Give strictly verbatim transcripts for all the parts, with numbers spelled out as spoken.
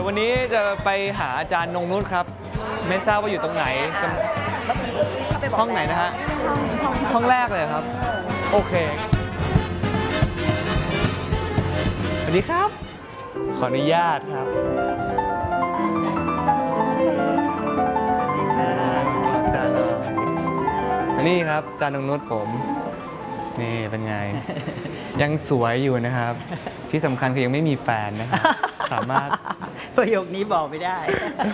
เดี๋ยววันนี้จะไปหาอาจารย์นงนุชครับไม่ทราบว่าอยู่ตรงไหนห้องไหนนะฮะห้องแรกเลยครับโอเคสวัสดีครับขออนุญาตครับนี่ครับอาจารย์นงนุชผมนี่เป็นไงยังสวยอยู่นะครับที่สำคัญคือยังไม่มีแฟนนะครับสามารถประโยคนี้บอกไม่ได้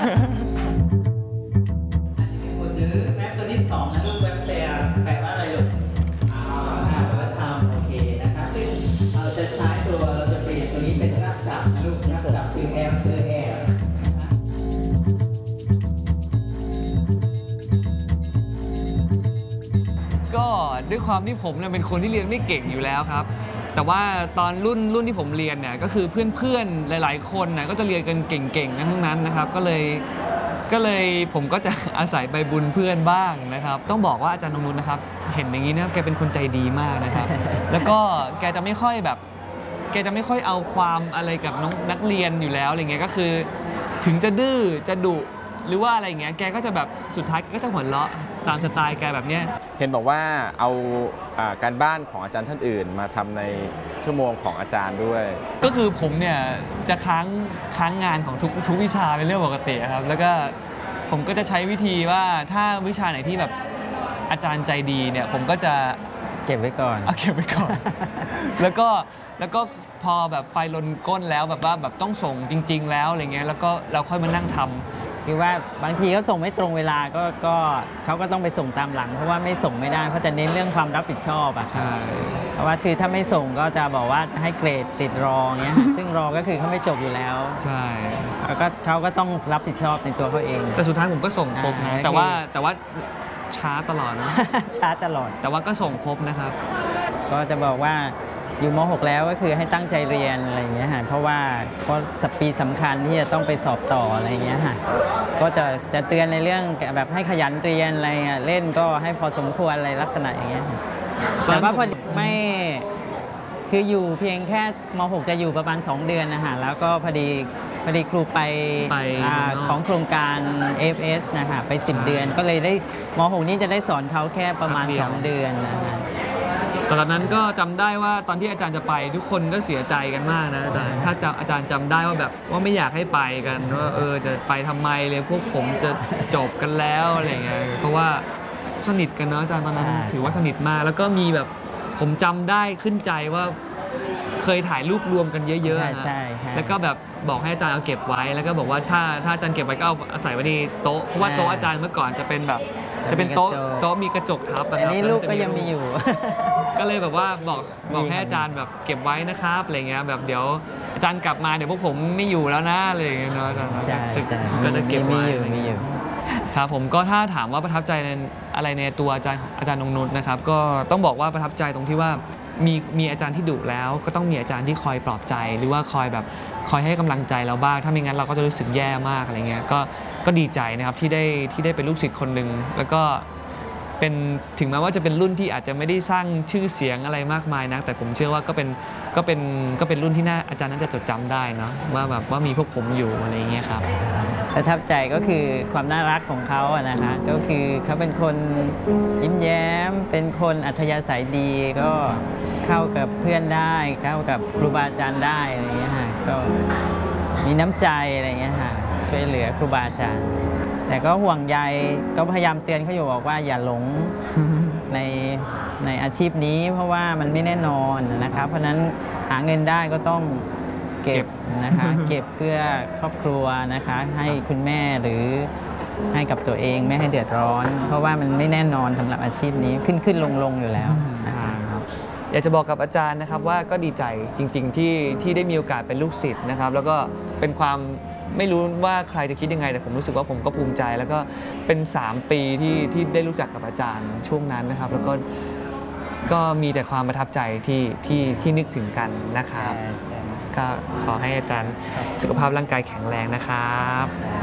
อันนี้มีคนซื้อแม็กตัวที่สองนะลูกเว็บเซียแปลว่าอะไรลูกอ๋อแปลว่าทำโอเคนะครับซึ่งเราจะใช้ตัวเราจะเปลี่ยนตัวนี้เป็นรากจับนะลูกรากจับคือแอร์คือแอร์ก็ด้วยความที่ผมเนี่ยเป็นคนที่เรียนไม่เก่งอยู่แล้วครับแต่ว่าตอนรุ่นรุ่นที่ผมเรียนเนี่ยก็คือเพื่อนๆหลายๆคนนะก็จะเรียนกันเก่งๆกันทั้งนั้นนะครับก็เลยก็เลยผมก็จะอาศัยใบบุญเพื่อนบ้างนะครับต้องบอกว่าอาจารย์นงนุชนะครับเห็นอย่างนี้นะครับแกเป็นคนใจดีมากนะครับแล้วก็แกจะไม่ค่อยแบบแกจะไม่ค่อยเอาความอะไรกับน้องนักเรียนอยู่แล้วอะไรเงี้ยก็คือถึงจะดื้อจะดุหรือว่าอะไรเงี้ยแกก็จะแบบสุดท้ายแกก็จะหัวเราะตามสไตล์แกแบบเนี้ยเห็นบอกว่าเอาการบ้านของอาจารย์ท่านอื่นมาทำในชั่วโมงของอาจารย์ด้วยก็คือผมเนี่ยจะค้างค้างงานของทุกทุกวิชาเป็นเรื่องปกติครับแล้วก็ผมก็จะใช้วิธีว่าถ้าวิชาไหนที่แบบอาจารย์ใจดีเนี่ยผมก็จะเก็บไว้ก่อนเอาเก็บไว้ก่อน แล้วก็แล้วก็พอแบบไฟลนก้นแล้วแบบว่าแบบต้องส่งจริงๆแล้วอะไรเงี้ยแล้วก็เราค่อยมานั่งทำคือว่าบางทีเขาส่งไม่ตรงเวลาก็ก็เขาก็ต้องไปส่งตามหลังเพราะว่าไม่ส่งไม่ได้เพราะจะเน้นเรื่องความรับผิดชอบอะใช่เพราะว่าคือถ้าไม่ส่งก็จะบอกว่าจะให้เกรดติดรอเงี้ยซึ่งรอก็คือเขาไม่จบอยู่แล้วใช่แล้วก็เขาก็ต้องรับผิดชอบในตัวเขาเองแต่สุดท้ายผมก็ส่งครบนะแต่ว่าแต่ว่าช้าตลอดนะช้าตลอดแต่ว่าก็ส่งครบนะครับก็จะบอกว่าอยู่ม หก แล้วก็คือให้ตั้งใจเรียนอะไรอย่างเงี้ยค่ะเพราะว่าเพราะปีสำคัญที่จะต้องไปสอบต่ออะไรอย่างเงี้ยค่ะก็จะจะเตือนในเรื่องแบบให้ขยันเรียนอะไรเล่นก็ให้พอสมควรอะไรลักษณะอย่างเงี้ยแต่ว่าพอไม่คืออยู่เพียงแค่ม หก จะอยู่ประมาณสองเดือนนะคะแล้วก็พอดีพอดีครูไปของโครงการ เอ เอฟ เอส นะคะไปสิบเดือนก็เลยได้ม หก นี้จะได้สอนเขาแค่ประมาณสองเดือนนะคะตอนนั้นก็จำได้ว่าตอนที่อาจารย์จะไปทุกคนก็เสียใจกันมากนะอาจารย์ถ้าอาจารย์จำได้ว่าแบบว่าไม่อยากให้ไปกันว่าเออจะไปทำไมเลยพวกผมจะจบกันแล้วอะไรเงี้ยเพราะว่าสนิทกันเนาะอาจารย์ตอนนั้นถือว่าสนิทมากแล้วก็มีแบบผมจำได้ขึ้นใจว่าเคยถ่ายรูปรวมกันเยอะๆนะแล้วก็แบบบอกให้อาจารย์เอาเก็บไว้แล้วก็บอกว่าถ้าถ้าอาจารย์เก็บไว้ก็เอาใส่ไว้ในโต๊ะเพราะว่าโต๊ะอาจารย์เมื่อก่อนจะเป็นแบบจะเป็นโต๊ะโต๊ะมีกระจกทับอันนี้ลูกก็ยังมีอยู่ก็เลยแบบว่าบอกบอกให้อาจารย์แบบเก็บไว้นะครับอะไรเงี้ยแบบเดี๋ยวอาจารย์กลับมาเดี๋ยวพวกผมไม่อยู่แล้วนะอะไรอย่างเงี้ยเนาะอาจารย์ก็จะเก็บไว้ครับผมก็ถ้าถามว่าประทับใจในอะไรในตัวอาจารย์อาจารย์นงนุชนะครับก็ต้องบอกว่าประทับใจตรงที่ว่ามีมีอาจารย์ที่ดุแล้วก็ต้องมีอาจารย์ที่คอยปลอบใจหรือว่าคอยแบบคอยให้กำลังใจเราบ้างถ้าไม่งั้นเราก็จะรู้สึกแย่มากอะไรเงี้ยก็ก็ดีใจนะครับที่ได้ที่ได้เป็นลูกศิษย์คนหนึ่งแล้วก็เป็นถึงแม้ว่าจะเป็นรุ่นที่อาจจะไม่ได้สร้างชื่อเสียงอะไรมากมายนะแต่ผมเชื่อว่าก็เป็นก็เป็นก็เป็นรุ่นที่น่าอาจารย์น่าจะจดจำได้เนาะว่าแบบว่ามีพวกผมอยู่อะไรเงี้ยครับประทับใจก็คือความน่ารักของเขาอะนะคะก็คือเขาเป็นคนยิ้มแย้มเป็นคนอัธยาศัยดีก็เข้ากับเพื่อนได้เข้ากับครูบาอาจารย์ได้อะไรเงี้ยค่ะก็มีน้ำใจอะไรเงี้ยค่ะช่วยเหลือครูบาอาจารย์แต่ก็ห่วงใยก็พยายามเตือนเขาอยู่บอกว่าอย่าหลงในในอาชีพนี้เพราะว่ามันไม่แน่นอนนะคะเพราะนั้นหาเงินได้ก็ต้องเก็บนะคะเก็บเพื่อครอบครัวนะคะให้คุณแม่หรือให้กับตัวเองไม่ให้เดือดร้อนเพราะว่ามันไม่แน่นอนสำหรับอาชีพนี้ขึ้นขึ้นลงลงอยู่แล้วนะครับอยากจะบอกกับอาจารย์นะครับว่าก็ดีใจจริงๆที่ที่ได้มีโอกาสเป็นลูกศิษย์นะครับแล้วก็เป็นความไม่รู้ว่าใครจะคิดยังไงแต่ผมรู้สึกว่าผมก็ภูมิใจแล้วก็เป็นสามปีที่ที่ได้รู้จักกับอาจารย์ช่วงนั้นนะครับแล้วก็ก็มีแต่ความประทับใจที่ที่ที่นึกถึงกันนะครับก็ขอให้อาจารย์สุขภาพร่างกายแข็งแรงนะครับ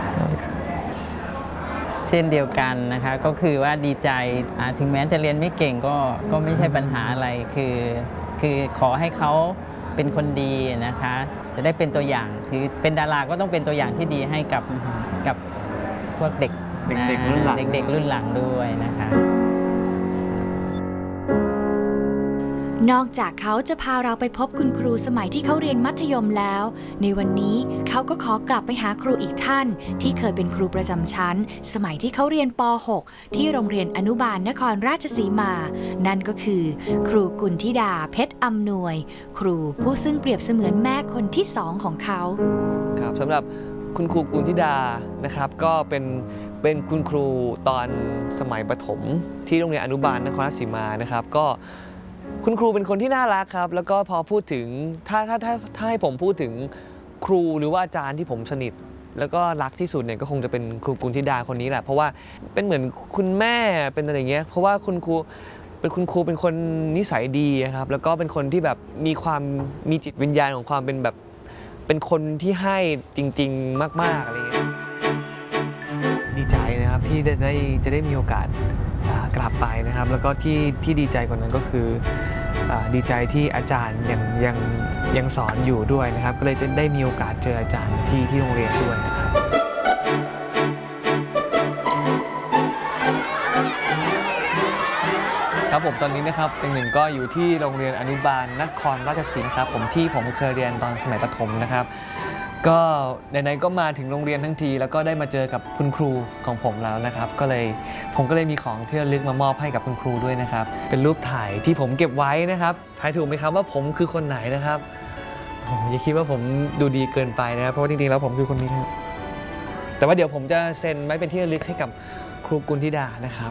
เช่นเดียวกันนะคะก็คือว่าดีใจถึงแม้จะเรียนไม่เก่งก็ก็ไม่ใช่ปัญหาอะไรคือคือขอให้เขาเป็นคนดีนะคะ จะได้เป็นตัวอย่างคือเป็นดาราก็ต้องเป็นตัวอย่างที่ดีให้กับกับพวกเด็กเด็กๆรุ่นหลังเด็กๆรุ่นหลังด้วยนะคะนอกจากเขาจะพาเราไปพบคุณครูสมัยที่เขาเรียนมัธยมแล้ว ในวันนี้เขาก็ขอกลับไปหาครูอีกท่านที่เคยเป็นครูประจำชั้นสมัยที่เขาเรียนป หก ที่โรงเรียนอนุบาลนครราชสีมา นั่นก็คือ ครูกุลธิดาเพชรอำนวย ครูผู้ซึ่งเปรียบเสมือนแม่คนที่สองของเขาครับสำหรับคุณครูกุลธิดานะครับก็เป็นเป็นคุณครูตอนสมัยประถมที่โรงเรียนอนุบาลนครราชสีมานะครับก็คุณครูเป็นคนที่น่ารักครับแล้วก็พอพูดถึงถ้าถ้าถ้าถ้าให้ผมพูดถึงครูหรือว่าอาจารย์ที่ผมสนิทแล้วก็รักที่สุดเนี่ยก็คงจะเป็นครูกุลธิดาคนนี้แหละเพราะว่าเป็นเหมือนคุณแม่เป็นอะไรเงี้ยเพราะว่าคุณครูเป็นคุณครูเป็นคนนิสัยดีครับแล้วก็เป็นคนที่แบบมีความมีจิตวิญญาณของความเป็นแบบเป็นคนที่ให้จริงๆมากๆอะไรเงี้ยดีใจนะครับที่จะได้จะได้มีโอกาสกลับไปนะครับแล้วก็ที่ที่ดีใจกว่านั้นก็คือดีใจที่อาจารย์ยังยังยังสอนอยู่ด้วยนะครับก็เลยจะได้มีโอกาสเจออาจารย์ที่ที่โรงเรียนด้วยนะครับครับผมตอนนี้นะครับเป็นหนึ่งก็อยู่ที่โรงเรียนอนุบาลนครราชสีมาครับผมที่ผมเคยเรียนตอนสมัยประถมนะครับก็ไหนๆก็มาถึงโรงเรียนทั้งทีแล้วก็ได้มาเจอกับคุณครูของผมแล้วนะครับก็เลยผมก็เลยมีของที่ระลึกมามอบให้กับคุณครูด้วยนะครับเป็นรูปถ่ายที่ผมเก็บไว้นะครับทายถูกไหมครับว่าผมคือคนไหนนะครับอย่าคิดว่าผมดูดีเกินไปนะครับเพราะว่าจริงๆแล้วผมคือคนนี้ครับแต่ว่าเดี๋ยวผมจะเซ็นไว้เป็นที่ระลึกให้กับครูกุลธิดานะครับ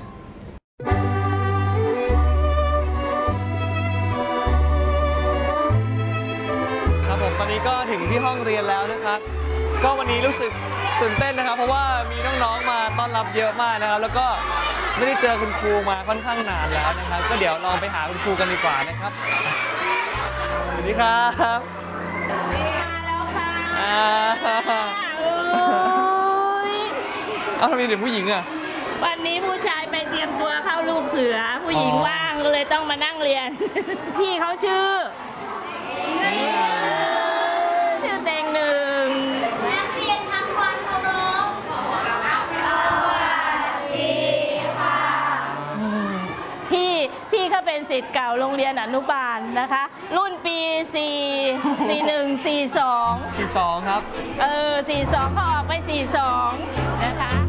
ตอนนี้ก็ถึงที่ห้องเรียนแล้วนะครับก็วันนี้รู้สึกตื่นเต้นนะครับเพราะว่ามีน้องๆมาต้อนรับเยอะมากนะครับแล้วก็ไม่ได้เจอคุณครูมาค่อนข้างนานแล้วนะครับก็เดี๋ยวลองไปหาคุณครูกันดีกว่านะครับสวัสดีครับมาแล้วค่ะเอ้าทำไมเด็กผู้หญิงอ่ะวันนี้ผู้ชายไปเตรียมตัวเข้าลูกเสือผู้หญิงว่างก็เลยต้องมานั่งเรียนพี่เขาชื่อชื่อเต็งหนึ่งนักเรียนทำความเคารพสวัสดีค่ะพี่พี่เขาเป็นศิษย์เก่าโรงเรียนอนุบาลนะคะรุ่นปีสี่สี่หนึ่งสี่สองสี่สองครับเออสี่สองเขาออกไปสี่สองนะคะ